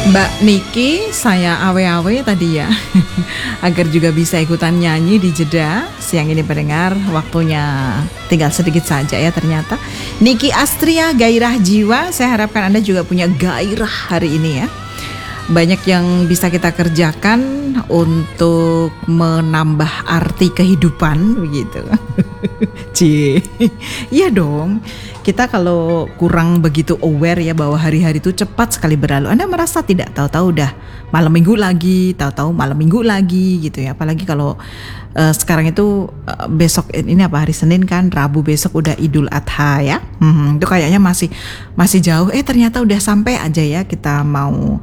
Mbak Niki, saya awe-awe tadi ya agar juga bisa ikutan nyanyi di jeda siang ini pendengar. Waktunya tinggal sedikit saja ya ternyata. Niki Astria, Gairah Jiwa. Saya harapkan Anda juga punya gairah hari ini ya. Banyak yang bisa kita kerjakan untuk menambah arti kehidupan begitu. Cie, iya dong. Kita kalau kurang begitu aware ya bahwa hari-hari itu cepat sekali berlalu. Anda merasa tidak, tahu-tahu udah malam minggu lagi, tahu-tahu malam minggu lagi gitu ya. Apalagi kalau sekarang itu besok ini apa, hari Senin kan, Rabu besok udah Idul Adha ya. Itu kayaknya masih jauh. Ternyata udah sampai aja ya kita mau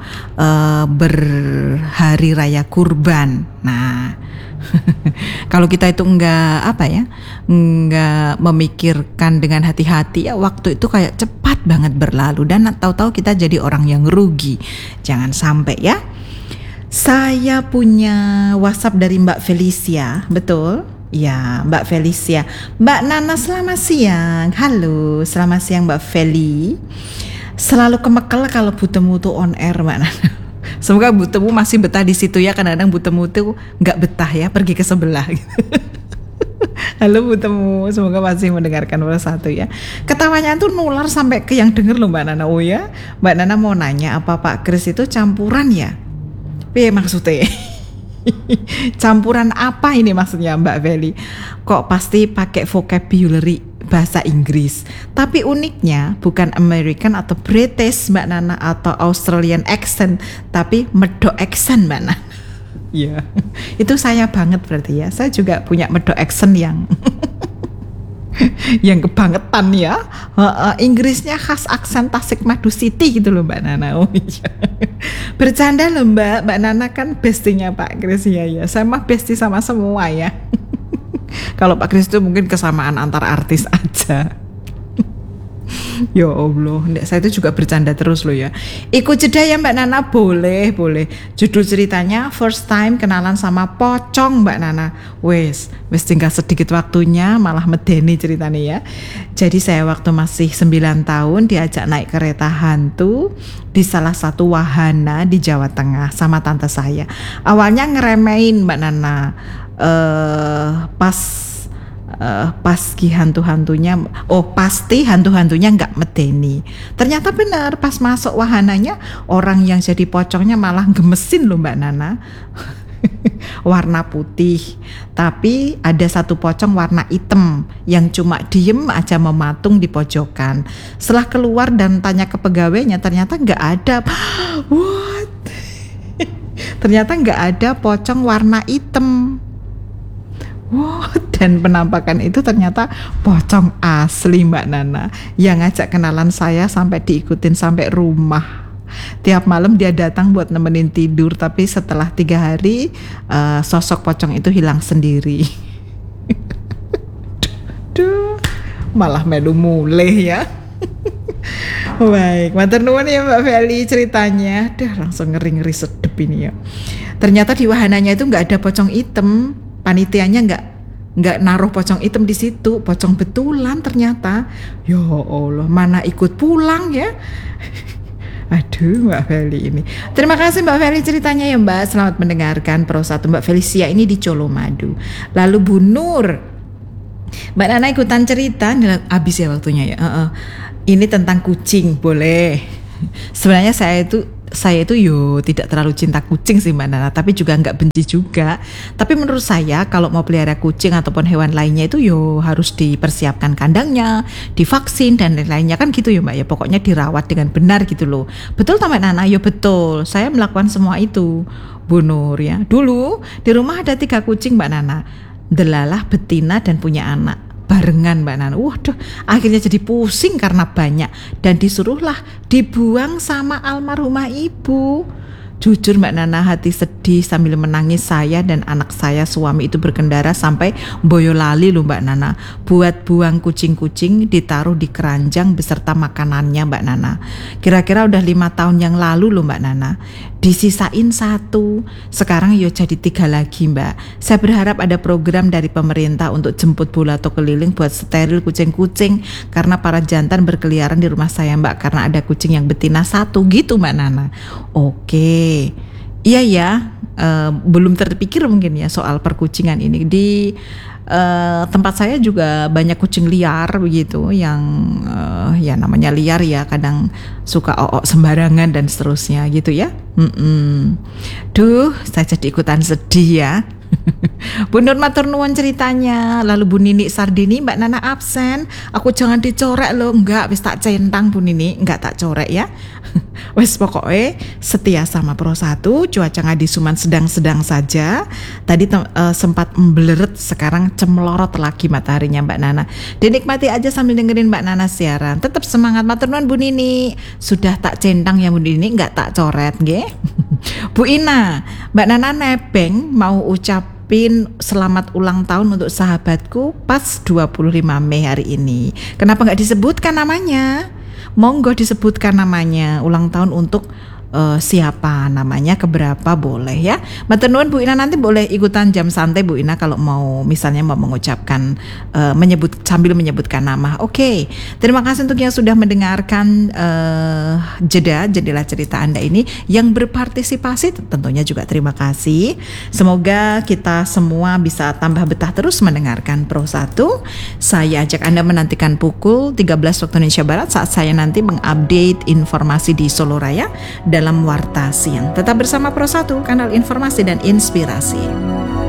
berhari raya kurban. Nah, kalau kita itu enggak memikirkan dengan hati-hati ya, waktu itu kayak cepat banget berlalu dan tahu-tahu kita jadi orang yang rugi. Jangan sampai ya. Saya punya WhatsApp dari Mbak Felicia, betul? Ya, Mbak Felicia. Mbak Nana, selamat siang. Halo, selamat siang Mbak Feli. Selalu kemekel kalau butemu tuh on air Mbak Nana. Semoga butemu masih betah di situ ya. Kadang-kadang butemu tuh nggak betah ya, pergi ke sebelah. Halo butemu, semoga masih mendengarkan satu ya. Ketawanya tuh nular sampai ke yang denger loh Mbak Nana. Oh ya, Mbak Nana mau nanya apa Pak Kris itu campuran ya? Maksudnya? Campuran apa ini maksudnya Mbak Feli? Kok pasti pakai vocabulary bahasa Inggris. Tapi uniknya bukan American atau British Mbak Nana atau Australian accent, tapi Medok accent Mbak Nana. Iya. Itu saya banget berarti ya. Saya juga punya Medok accent yang yang kebangetan ya. Inggrisnya khas aksen Tasikmadu City gitu loh Mbak Nana. Oh iya. Bercanda loh Mbak Nana kan bestinya Pak Kris ya. Saya mah besti sama semua ya. Kalau Pak Kris itu mungkin kesamaan antar artis aja. Ya Allah, saya itu juga bercanda terus loh ya. Ikut jeda ya Mbak Nana, boleh. Judul ceritanya first time kenalan sama pocong Mbak Nana. Wes tinggal sedikit waktunya malah medeni ceritanya ya. Jadi saya waktu masih 9 tahun diajak naik kereta hantu di salah satu wahana di Jawa Tengah sama tante saya. Awalnya ngeremehin Mbak Nana. Pasti hantu-hantunya nggak medeni. Ternyata benar, pas masuk wahananya orang yang jadi pocongnya malah gemesin loh Mbak Nana. Warna putih, tapi ada satu pocong warna hitam yang cuma diem aja mematung di pojokan. Setelah keluar dan tanya ke pegawainya, ternyata nggak ada. What? Ternyata nggak ada pocong warna hitam. Wow, dan penampakan itu ternyata pocong asli Mbak Nana yang ngajak kenalan saya sampai diikutin sampai rumah. Tiap malam dia datang buat nemenin tidur, tapi setelah 3 hari sosok pocong itu hilang sendiri. Duh, malah melu muleh ya. Baik, matur nuwun ya Mbak Feli ceritanya. Langsung ngeri-ngeri sedep ini ya. Ternyata di wahananya itu nggak ada pocong hitam. Panitianya nggak naruh pocong hitam di situ, pocong betulan ternyata. Ya Allah, mana ikut pulang ya. Aduh Mbak Feli ini. Terima kasih Mbak Feli ceritanya ya Mbak. Selamat mendengarkan Pro 1 Mbak Felicia ini di Colomadu. Lalu Bu Nur, Mbak Nana ikutan cerita, habis ya waktunya ya. Ini tentang kucing, boleh. Sebenarnya saya itu tidak terlalu cinta kucing sih Mbak Nana, tapi juga nggak benci juga. Tapi menurut saya kalau mau pelihara kucing ataupun hewan lainnya itu harus dipersiapkan kandangnya, divaksin dan lain-lainnya kan gitu ya Mbak ya. Pokoknya dirawat dengan benar gitu loh. Betul Mbak Nana? Betul. Saya melakukan semua itu Bu Nur ya. Dulu di rumah ada 3 kucing Mbak Nana, delalah, betina dan punya anak. Barengan Mbak Nana. Waduh, akhirnya jadi pusing karena banyak dan disuruhlah dibuang sama almarhumah ibu. Jujur Mbak Nana, hati sedih sambil menangis. Saya dan anak saya suami itu berkendara sampai Boyolali loh Mbak Nana, buat buang kucing-kucing, ditaruh di keranjang beserta makanannya Mbak Nana. Kira-kira udah 5 tahun yang lalu loh Mbak Nana. disisain 1, sekarang yo jadi 3 lagi Mbak. Saya berharap ada program dari pemerintah untuk jemput bola atau keliling buat steril kucing-kucing, karena para jantan berkeliaran di rumah saya Mbak, karena ada kucing yang betina 1 gitu Mbak Nana. Oke, iya ya, belum terpikir mungkin ya soal perkucingan ini. Di tempat saya juga banyak kucing liar begitu, yang ya namanya liar ya, kadang suka o'ok sembarangan dan seterusnya gitu ya. Duh, saya jadi ikutan sedih ya. Bu Nur matur nuwun ceritanya. Lalu Bu Nini Sardini, Mbak Nana absen, aku jangan dicorek loh. Enggak, wis tak centang Bu Nini, enggak tak corek ya. Wes pokoknya setia sama Pro 1. Cuaca Ngadi Suman sedang-sedang saja. Tadi sempat membeleret, sekarang cemlorot lagi mataharinya Mbak Nana. Dinikmati aja sambil dengerin Mbak Nana siaran. Tetap semangat, matur nuwun Bu Nini. Sudah tak centang ya Bu Nini, enggak tak coret nggih. Bu Ina, Mbak Nana nebeng mau ucapin selamat ulang tahun untuk sahabatku pas 25 Mei hari ini. Kenapa nggak disebutkan namanya? Monggo disebutkan namanya, ulang tahun untuk siapa, namanya keberapa, boleh ya. Matur nuwun Bu Ina, nanti boleh ikutan jam santai Bu Ina kalau mau, misalnya mau mengucapkan sambil menyebutkan nama. Oke, terima kasih untuk yang sudah mendengarkan jendela cerita Anda ini, yang berpartisipasi tentunya juga terima kasih. Semoga kita semua bisa tambah betah terus mendengarkan Pro 1. Saya ajak Anda menantikan pukul 13 waktu Indonesia Barat saat saya nanti mengupdate informasi di Solo Raya dalam Warta Siang. Tetap bersama Pro 1, kanal informasi dan inspirasi.